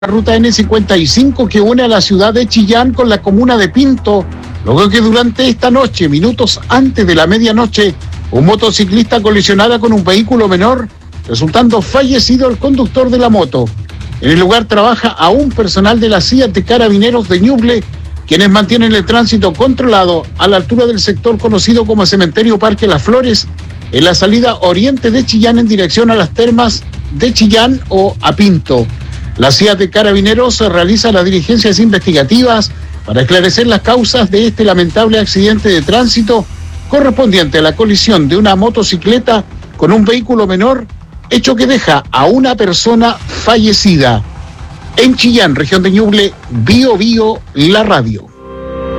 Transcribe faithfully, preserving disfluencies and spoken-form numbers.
La ruta ene cincuenta y cinco que une a la ciudad de Chillán con la comuna de Pinto, luego que durante esta noche, minutos antes de la medianoche, un motociclista colisionara con un vehículo menor, resultando fallecido el conductor de la moto. En el lugar trabaja aún personal de la C I A T Carabineros de Ñuble, quienes mantienen el tránsito controlado a la altura del sector conocido como Cementerio Parque Las Flores, en la salida oriente de Chillán en dirección a las termas de Chillán o a Pinto. La C I A T Carabineros realiza las diligencias investigativas para esclarecer las causas de este lamentable accidente de tránsito correspondiente a la colisión de una motocicleta con un vehículo menor, hecho que deja a una persona fallecida. En Chillán, región de Ñuble, Bio Bio, la radio.